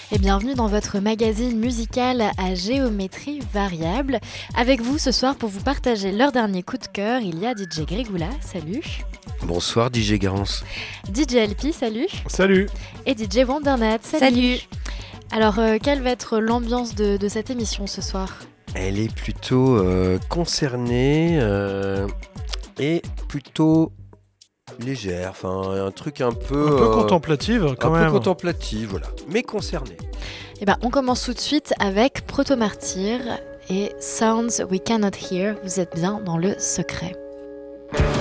Et bienvenue dans votre magazine musical à géométrie variable. Avec vous ce soir pour vous partager leur dernier coup de cœur, il y a DJ Grigoula, salut. Bonsoir DJ Garance. DJ LP, salut. Salut. Et DJ Wandernat, salut. Alors, quelle va être l'ambiance de cette émission ce soir ? Elle est plutôt concernée et plutôt légère, enfin un truc un peu contemplative quand même. Un peu contemplative, voilà, mais concernée. Eh ben, on commence tout de suite avec Proto Martyr et Sounds We Cannot Hear. Vous êtes bien dans le secret.